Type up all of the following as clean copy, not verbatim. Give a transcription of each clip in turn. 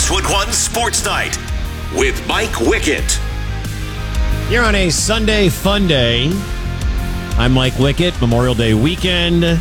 Westwood One Sports Night with Mike Wickett. You're on a Sunday fun day. I'm Mike Wickett. Memorial Day weekend. We're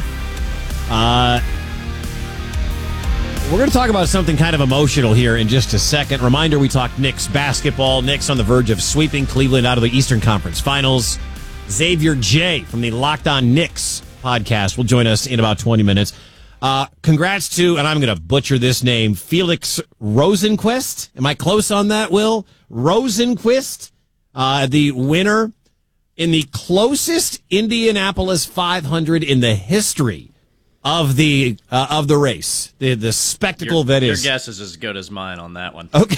going to talk about something kind of emotional here in just a second. Reminder, we talked Knicks basketball. Knicks on the verge of sweeping Cleveland out of the Eastern Conference Finals. Xavier J. from the Locked On Knicks podcast will join us in about 20 minutes. Congrats to, and I'm going to butcher this name, Felix Rosenqvist. Am I close on that, Will? Rosenqvist, the winner in the closest Indianapolis 500 in the history of the race. The spectacle that is. Your guess is as good as mine on that one. Okay.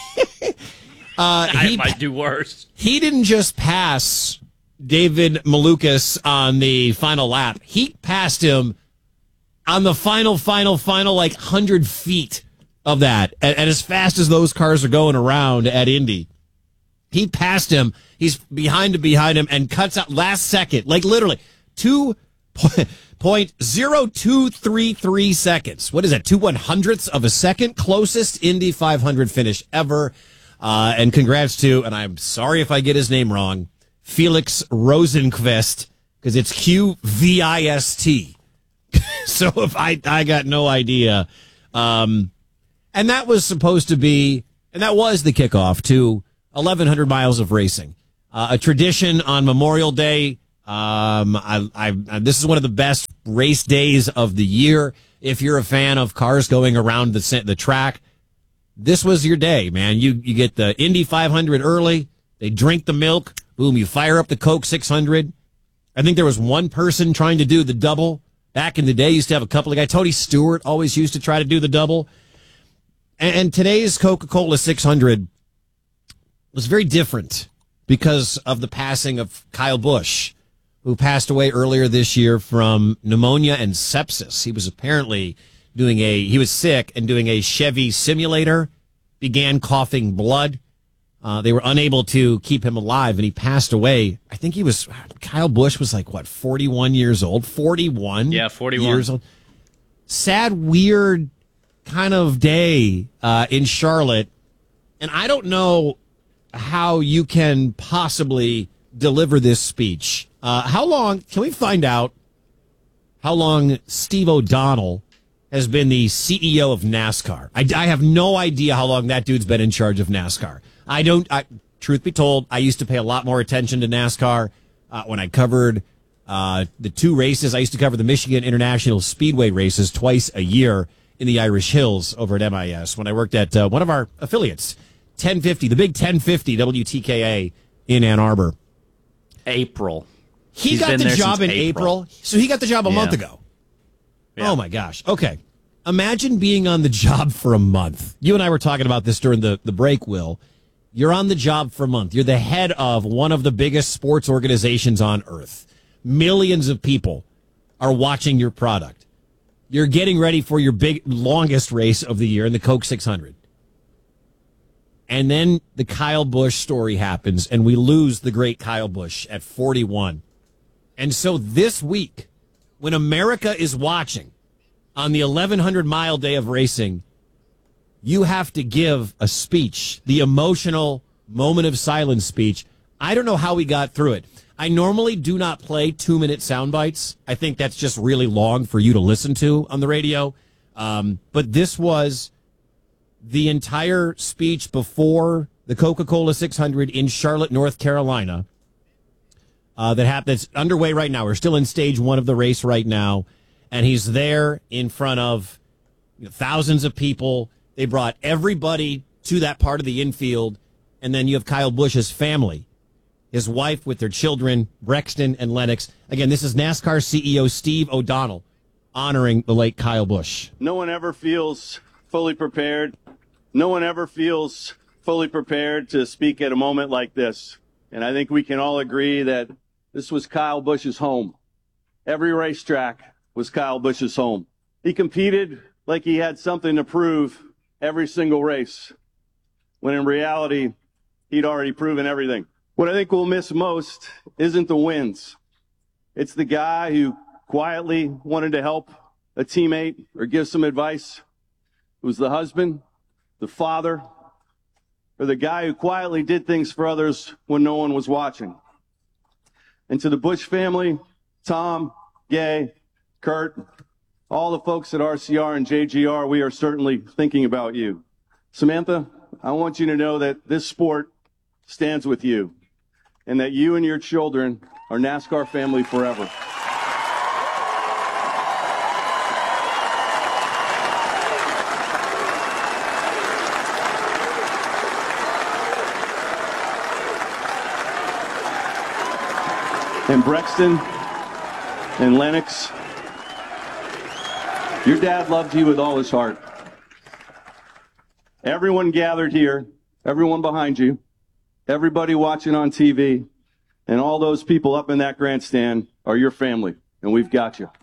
I might do worse. He didn't just pass David Malukas on the final lap. He passed him on the final, like 100 feet of that. And as fast as those cars are going around at Indy, he passed him. He's behind him and cuts out last second, like literally 2.0233 seconds. What is that? 2/100ths of a second? Closest Indy 500 finish ever. And congrats to, and I'm sorry if I get his name wrong, Felix Rosenqvist, because it's Qvist. So if I got no idea. And that was supposed to be, and that was the kickoff to 1,100 miles of racing. A tradition on Memorial Day. This is one of the best race days of the year. If you're a fan of cars going around the track, this was your day, man. You get the Indy 500 early. They drink the milk. Boom, you fire up the Coke 600. I think there was one person trying to do the double. Back in the day, used to have a couple of guys. Tony Stewart always used to try to do the double. And today's Coca-Cola 600 was very different because of the passing of Kyle Busch, who passed away earlier this year from pneumonia and sepsis. He was apparently he was sick and doing a Chevy simulator, began coughing blood. They were unable to keep him alive, and he passed away. I think Kyle Busch was like, 41 years old? 41? Yeah, 41. Years old. Sad, weird kind of day in Charlotte. And I don't know how you can possibly deliver this speech. Can we find out how long Steve O'Donnell has been the CEO of NASCAR? I have no idea how long that dude's been in charge of NASCAR. Truth be told, I used to pay a lot more attention to NASCAR when I covered the two races. I used to cover the Michigan International Speedway races twice a year in the Irish Hills over at MIS when I worked at one of our affiliates, 1050, the big 1050 WTKA in Ann Arbor. April. He got the job in April. So he got the job a month ago. Yeah. Oh, my gosh. Okay. Imagine being on the job for a month. You and I were talking about this during the break, Will. You're on the job for a month. You're the head of one of the biggest sports organizations on earth. Millions of people are watching your product. You're getting ready for your longest race of the year in the Coke 600. And then the Kyle Busch story happens, and we lose the great Kyle Busch at 41. And so this week, when America is watching on the 1,100-mile day of racing, you have to give a speech, the emotional moment of silence speech. I don't know how we got through it. I normally do not play 2-minute sound bites. I think that's just really long for you to listen to on the radio. But this was the entire speech before the Coca-Cola 600 in Charlotte, North Carolina. That's underway right now. We're still in stage one of the race right now. And he's there in front of thousands of people. They brought everybody to that part of the infield. And then you have Kyle Busch's family, his wife with their children, Brexton and Lennox. Again, this is NASCAR CEO Steve O'Donnell honoring the late Kyle Busch. No one ever feels fully prepared. No one ever feels fully prepared to speak at a moment like this. And I think we can all agree that this was Kyle Busch's home. Every racetrack was Kyle Busch's home. He competed like he had something to prove every single race, when in reality, he'd already proven everything. What I think we'll miss most isn't the wins. It's the guy who quietly wanted to help a teammate or give some advice. It was the husband the father, or the guy who quietly did things for others when no one was watching. And to the Bush family, Tom, Gay, Kurt, all the folks at RCR and JGR, we are certainly thinking about you. Samantha, I want you to know that this sport stands with you and that you and your children are NASCAR family forever. And Brexton and Lennox, your dad loved you with all his heart. Everyone gathered here, everyone behind you, everybody watching on TV, and all those people up in that grandstand are your family, and we've got you.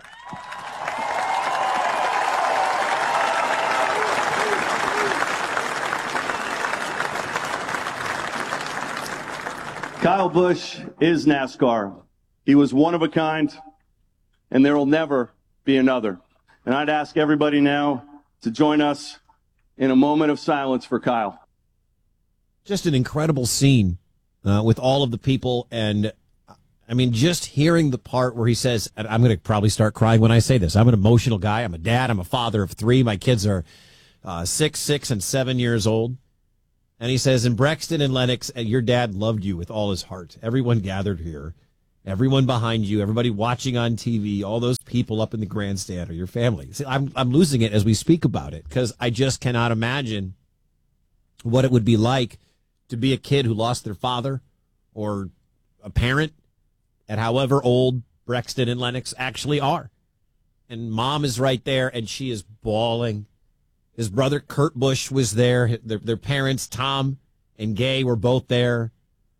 Kyle Busch is NASCAR. He was one of a kind, and there will never be another. And I'd ask everybody now to join us in a moment of silence for Kyle. Just an incredible scene with all of the people. And I mean, just hearing the part where he says, and I'm going to probably start crying when I say this. I'm an emotional guy. I'm a dad. I'm a father of 3. My kids are 6, and 7 years old. And he says, in Brexton and Lennox, your dad loved you with all his heart. Everyone gathered here, everyone behind you, everybody watching on TV, all those people up in the grandstand are your family. See, I'm losing it as we speak about it because I just cannot imagine what it would be like to be a kid who lost their father or a parent at however old Brexton and Lennox actually are. And mom is right there, and she is bawling. His brother, Kurt Busch, was there. Their parents, Tom and Gay, were both there.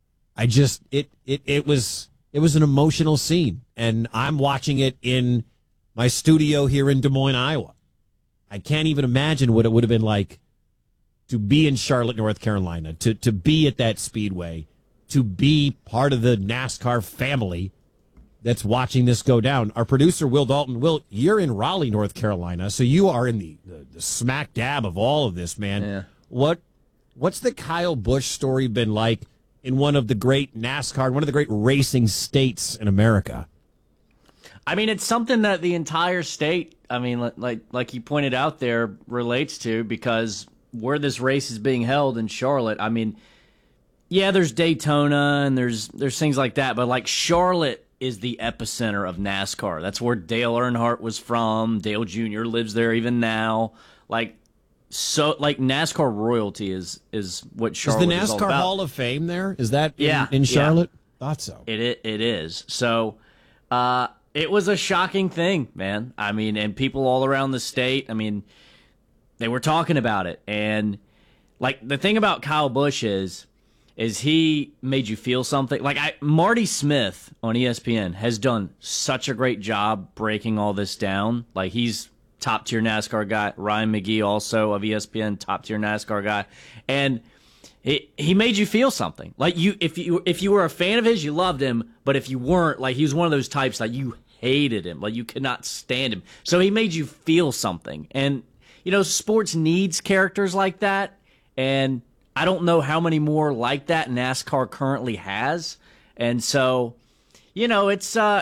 It was an emotional scene, and I'm watching it in my studio here in Des Moines, Iowa. I can't even imagine what it would have been like to be in Charlotte, North Carolina, to be at that speedway, to be part of the NASCAR family that's watching this go down. Our producer, Will Dalton. Will, you're in Raleigh, North Carolina, so you are in the smack dab of all of this, man. Yeah. What's the Kyle Busch story been like in one of the great NASCAR, one of the great racing states in America? I mean, it's something that the entire state, I mean, like you pointed out there, relates to, because where this race is being held in Charlotte, I mean, yeah, there's Daytona and there's things like that, but like Charlotte is the epicenter of NASCAR. That's where Dale Earnhardt was from. Dale Jr. lives there even now. Like NASCAR royalty is what Charlotte is all about. Is the NASCAR Hall of Fame there? Is that in Charlotte? Yeah. Thought so. It is. So it was a shocking thing, man. I mean, and people all around the state, I mean, they were talking about it. And like the thing about Kyle Busch is he made you feel something. Like Marty Smith on ESPN has done such a great job breaking all this down. Like he's top tier NASCAR guy. Ryan McGee also of ESPN, top tier NASCAR guy, and he made you feel something. Like if you were a fan of his, you loved him, but if you weren't, like he was one of those types that you hated him, like you could not stand him. So he made you feel something, and you know sports needs characters like that, and I don't know how many more like that NASCAR currently has. And so, you know, it's a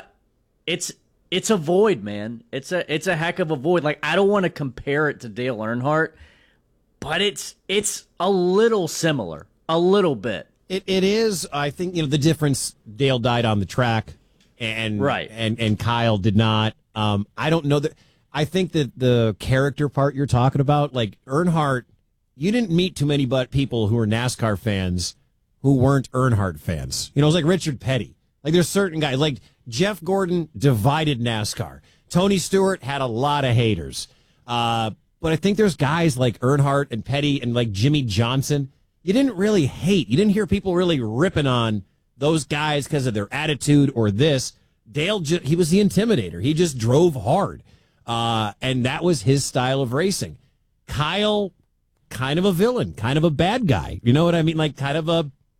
void, man. It's a heck of a void. Like, I don't want to compare it to Dale Earnhardt, but it's a little similar, a little bit. It is. I think, you know, the difference, Dale died on the track and right. and Kyle did not. I don't know that. I think that the character part you're talking about, like Earnhardt, you didn't meet too many people who were NASCAR fans who weren't Earnhardt fans. You know, it was like Richard Petty. Like there's certain guys, like Jeff Gordon divided NASCAR. Tony Stewart had a lot of haters. But I think there's guys like Earnhardt and Petty and like Jimmy Johnson. You didn't really hate. You didn't hear people really ripping on those guys because of their attitude or this. Dale, he was the intimidator. He just drove hard. And that was his style of racing. Kyle, kind of a villain, kind of a bad guy. You know what I mean? Like kind of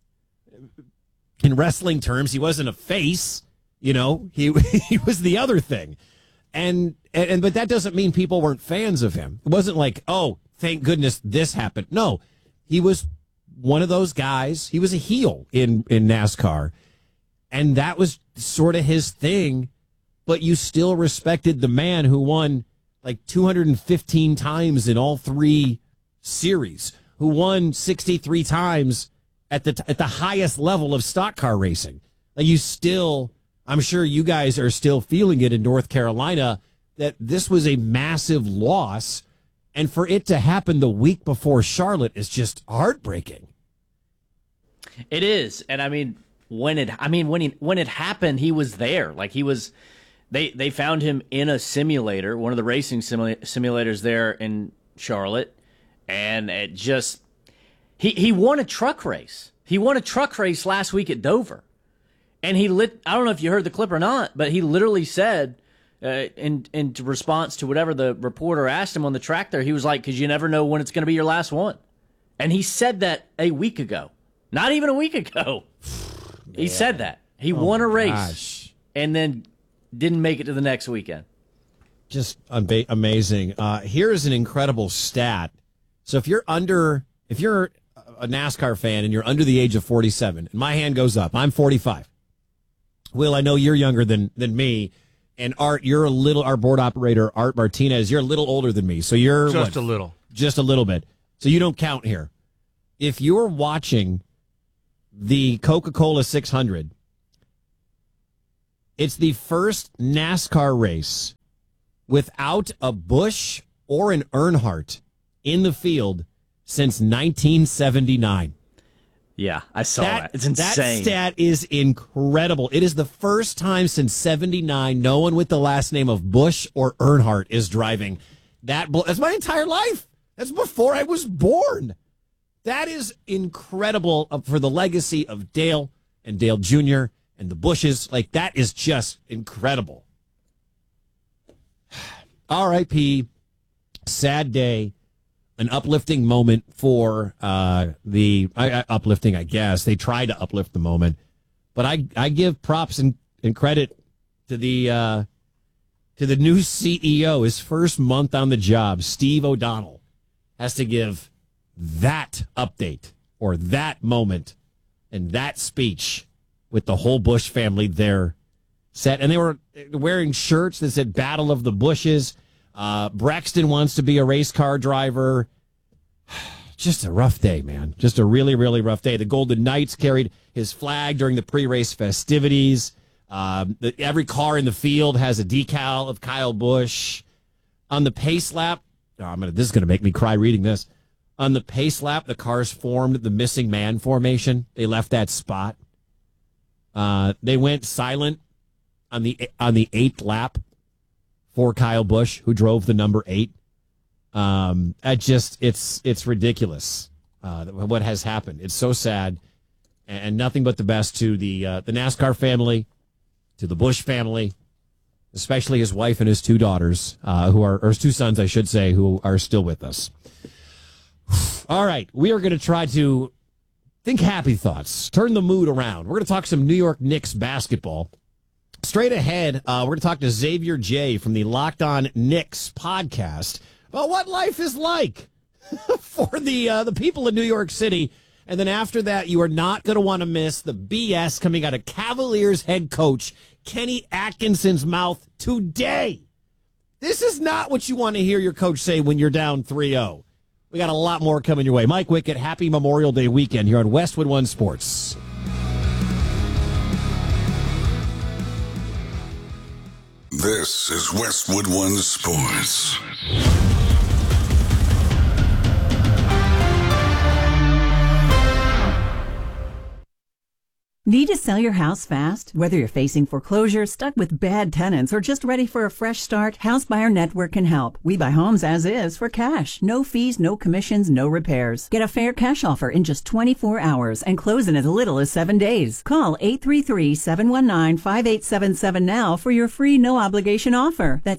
in wrestling terms, he wasn't a face, you know, he was the other thing. But that doesn't mean people weren't fans of him. It wasn't like, oh, thank goodness this happened. No, he was one of those guys. He was a heel in NASCAR, and that was sort of his thing. But you still respected the man who won like 215 times in all three series, who won 63 times at the highest level of stock car racing. Like you still, I'm sure you guys are still feeling it in North Carolina that this was a massive loss, and for it to happen the week before Charlotte is just heartbreaking. It is, and I mean when it happened, he was there. Like he was, they found him in a simulator, one of the racing simulators there in Charlotte, and it just he won a truck race. He won a truck race last week at Dover, and I don't know if you heard the clip or not, but he literally said, in response to whatever the reporter asked him on the track there, he was like, because you never know when it's going to be your last one. And he said that a week ago. Not even a week ago. He said that. He won a race and then didn't make it to the next weekend. Just amazing. Here's an incredible stat. So if you're a NASCAR fan and you're under the age of 47, and my hand goes up, I'm 45. Will, I know you're younger than me. And Art, our board operator, Art Martinez, you're a little older than me. So you're just a little bit. So you don't count here. If you're watching the Coca-Cola 600, it's the first NASCAR race without a Busch or an Earnhardt in the field since 1979. Yeah, I saw that. It's insane. That stat is incredible. It is the first time since 79 no one with the last name of Busch or Earnhardt is driving. That's my entire life. That's before I was born. That is incredible for the legacy of Dale and Dale Jr. and the Bushes. Like, that is just incredible. R.I.P. Sad day. An uplifting moment for uplifting, I guess. They tried to uplift the moment. But I give props and credit to the new CEO. His first month on the job, Steve O'Donnell, has to give that update or that moment and that speech with the whole Busch family there set. And they were wearing shirts that said Battle of the Bushes. Braxton wants to be a race car driver. Just a rough day, man. Just a really, really rough day. The Golden Knights carried his flag during the pre-race festivities. Every car in the field has a decal of Kyle Busch. On the pace lap, this is going to make me cry reading this. On the pace lap, the cars formed the missing man formation. They left that spot. They went silent on the eighth lap for Kyle Busch, who drove the number 8. It's ridiculous what has happened. It's so sad, and nothing but the best to the NASCAR family, to the Busch family, especially his wife and his 2 daughters, or his 2 sons, I should say, who are still with us. All right, we are going to try to think happy thoughts, turn the mood around. We're going to talk some New York Knicks basketball. Straight ahead, we're going to talk to Xavier J. from the Locked On Knicks podcast about what life is like for the people in New York City. And then after that, you are not going to want to miss the BS coming out of Cavaliers head coach Kenny Atkinson's mouth today. This is not what you want to hear your coach say when you're down 3-0. We got a lot more coming your way. Mike Wickett, happy Memorial Day weekend here on Westwood One Sports. This is Westwood One Sports. Need to sell your house fast? Whether you're facing foreclosure, stuck with bad tenants, or just ready for a fresh start, House Buyer Network can help. We buy homes as is for cash. No fees, no commissions, no repairs. Get a fair cash offer in just 24 hours and close in as little as 7 days. Call 833-719-5877 now for your free no-obligation offer. That's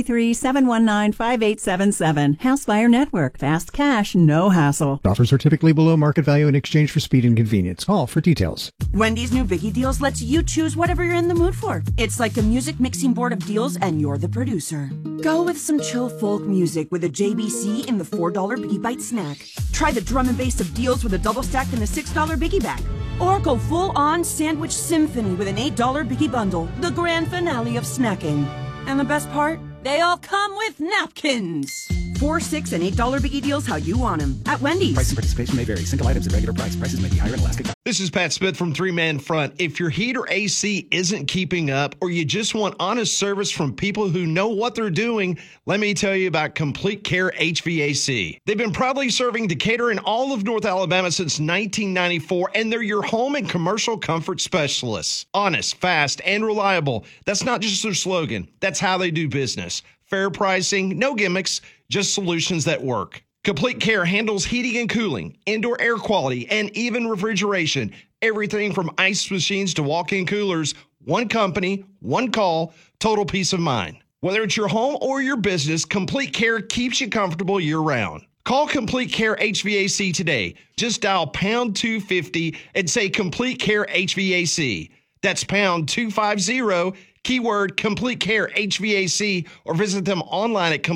833-719-5877. House Buyer Network. Fast cash, no hassle. Offers are typically below market value in exchange for speed and convenience. Call for details. When Wendy's new Biggie Deals lets you choose whatever you're in the mood for. It's like a music mixing board of deals, and you're the producer. Go with some chill folk music with a JBC in the $4 Biggie Bite snack. Try the drum and bass of deals with a double stack in the $6 Biggie Bag. Or go full-on sandwich symphony with an $8 Biggie Bundle, the grand finale of snacking. And the best part? They all come with napkins. $4, $6, and $8 Biggie Deals how you want them at Wendy's. Price and participation may vary. Single items at regular price. Prices may be higher in Alaska. This is Pat Smith from Three Man Front. If your heat or AC isn't keeping up, or you just want honest service from people who know what they're doing, let me tell you about Complete Care HVAC. They've been proudly serving Decatur and all of North Alabama since 1994, and they're your home and commercial comfort specialists. Honest, fast, and reliable. That's not just their slogan. That's how they do business. Fair pricing, no gimmicks, just solutions that work. Complete Care handles heating and cooling, indoor air quality, and even refrigeration. Everything from ice machines to walk-in coolers. One company, one call, total peace of mind. Whether it's your home or your business, Complete Care keeps you comfortable year-round. Call Complete Care HVAC today. Just dial pound 250 and say Complete Care HVAC. That's pound 250, keyword Complete Care HVAC, or visit them online at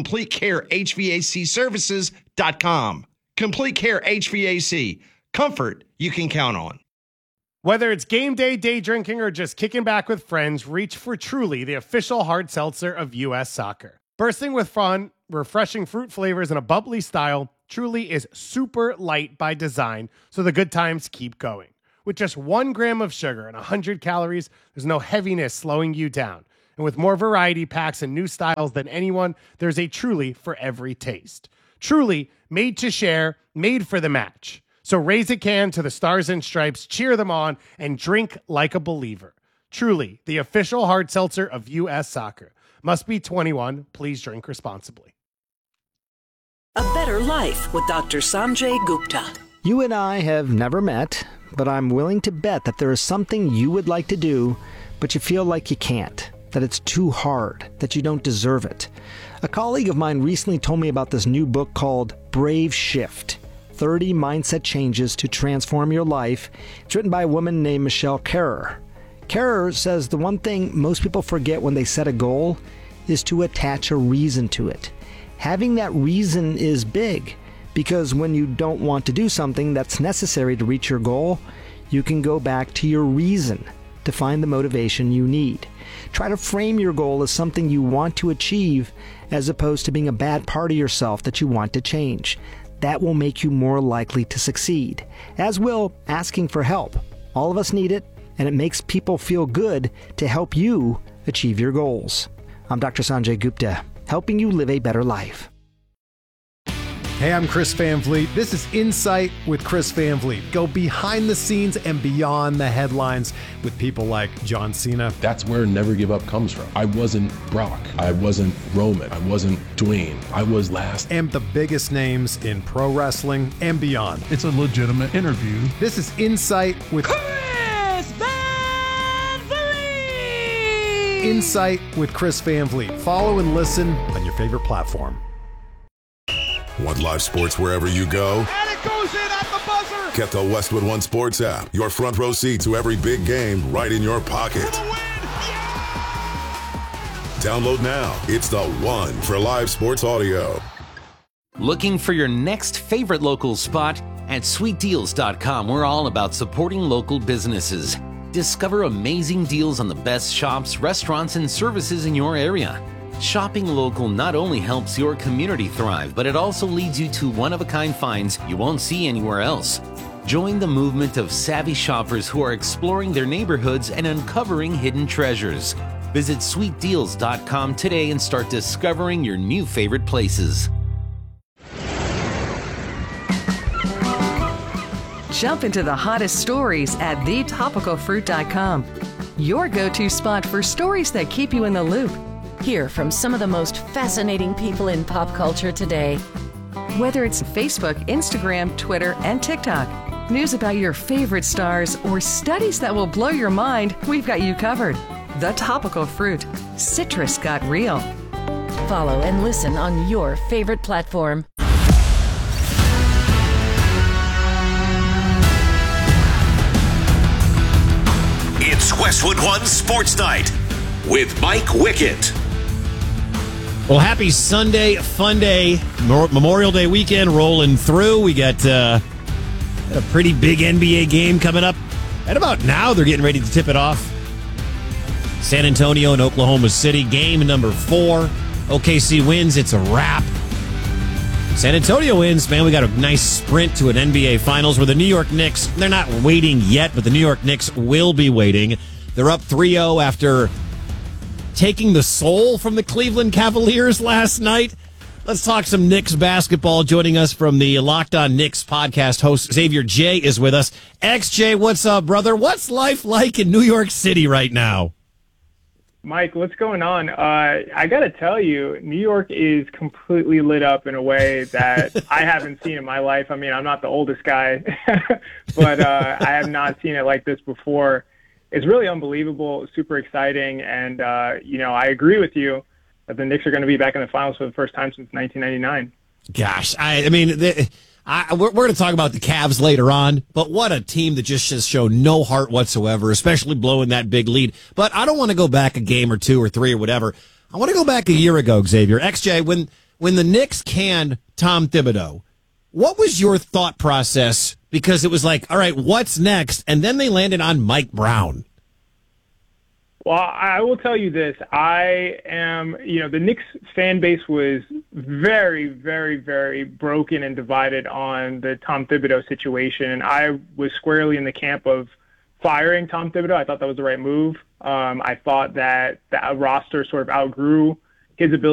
CompleteCareHVACservices.com. Complete Care HVAC. Comfort you can count on. Whether it's game day, day drinking, or just kicking back with friends, reach for Truly, the official hard seltzer of U.S. Soccer. Bursting with fun, refreshing fruit flavors, and a bubbly style, Truly is super light by design, so the good times keep going. With just 1 gram of sugar and 100 calories, there's no heaviness slowing you down. And with more variety packs and new styles than anyone, there's a Truly for every taste. Truly, made to share, made for the match. So raise a can to the Stars and Stripes, cheer them on, and drink like a believer. Truly, the official hard seltzer of U.S. Soccer. Must be 21. Please drink responsibly. A Better Life with Dr. Sanjay Gupta. You and I have never met, but I'm willing to bet that there is something you would like to do, but you feel like you can't, that it's too hard, that you don't deserve it. A colleague of mine recently told me about this new book called Brave Shift, 30 Mindset Changes to Transform Your Life. It's written by a woman named Michelle Kerrer. Kerrer says the one thing most people forget when they set a goal is to attach a reason to it. Having that reason is big, because when you don't want to do something that's necessary to reach your goal, you can go back to your reason to find the motivation you need. Try to frame your goal as something you want to achieve as opposed to being a bad part of yourself that you want to change. That will make you more likely to succeed, as will asking for help. All of us need it, and it makes people feel good to help you achieve your goals. I'm Dr. Sanjay Gupta, helping you live a better life. Hey, I'm Chris Van Vliet. This is Insight with Chris Van Vliet. Go behind the scenes and beyond the headlines with people like John Cena. That's where Never Give Up comes from. I wasn't Brock. I wasn't Roman. I wasn't Dwayne. I was last. And the biggest names in pro wrestling and beyond. It's a legitimate interview. This is Insight with Chris Van Vliet. Insight with Chris Van Vliet. Follow and listen on your favorite platform. Want live sports wherever you go? And it goes in at the buzzer! Get the Westwood One Sports app. Your front row seat to every big game right in your pocket. Download now. It's the one for live sports audio. Looking for your next favorite local spot? At sweetdeals.com, we're all about supporting local businesses. Discover amazing deals on the best shops, restaurants, and services in your area. Shopping local not only helps your community thrive, but it also leads you to one-of-a-kind finds you won't see anywhere else. Join the movement of savvy shoppers who are exploring their neighborhoods and uncovering hidden treasures. Visit sweetdeals.com today and start discovering your new favorite places. Jump into the hottest stories at thetopicalfruit.com. Your go-to spot for stories that keep you in the loop. Hear from some of the most fascinating people in pop culture today. Whether it's Facebook, Instagram, Twitter, and TikTok, news about your favorite stars, or studies that will blow your mind, we've got you covered. The Topical Fruit. Citrus got real. Follow and listen on your favorite platform. Westwood One Sports Night with Mike Wickett. Well, happy Sunday, fun day, Memorial Day weekend rolling through. We got a pretty big NBA game coming up. At about now, they're getting ready to tip it off. San Antonio and Oklahoma City, game number 4. OKC wins, it's a wrap. San Antonio wins, man, we got a nice sprint to an NBA Finals where the New York Knicks, they're not waiting yet, but the New York Knicks will be waiting. They're up 3-0 after taking the soul from the Cleveland Cavaliers last night. Let's talk some Knicks basketball. Joining us from the Locked On Knicks podcast, host Xavier J is with us. XJ, what's up, brother? What's life like in New York City right now? Mike, what's going on? I got to tell you, New York is completely lit up in a way that I haven't seen in my life. I mean, I'm not the oldest guy, but I have not seen it like this before. It's really unbelievable, super exciting, and, I agree with you that the Knicks are going to be back in the finals for the first time since 1999. Gosh, we're going to talk about the Cavs later on, but what a team that just has shown no heart whatsoever, especially blowing that big lead. But I don't want to go back a game or 2 or 3 or whatever. I want to go back a year ago, Xavier. XJ, when the Knicks canned Tom Thibodeau, what was your thought process? Because it was like, all right, what's next? And then they landed on Mike Brown. Well, I will tell you this. The Knicks fan base was very, very, very broken and divided on the Tom Thibodeau situation. And I was squarely in the camp of firing Tom Thibodeau. I thought that was the right move. I thought that the roster sort of outgrew his ability